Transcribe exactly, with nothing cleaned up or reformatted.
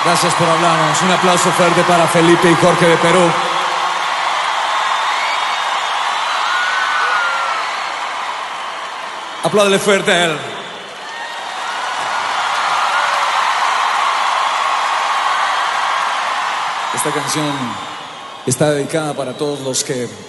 Gracias por hablarnos. Un aplauso fuerte para Felipe y Jorge de Perú. Apláudele fuerte a él. Esta canción está dedicada para todos los que